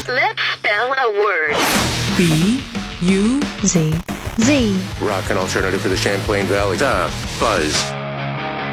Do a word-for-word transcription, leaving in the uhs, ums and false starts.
Let's spell a word. B U Z. Z. Rock and alternative for the Champlain Valley. The Buzz.